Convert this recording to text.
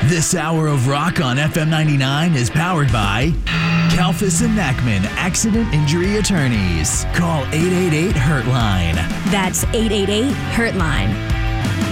This hour of rock on FM 99 is powered by Kalfas and Nackman Accident Injury Attorneys. Call 888-HURT-LINE. That's 888-HURT-LINE.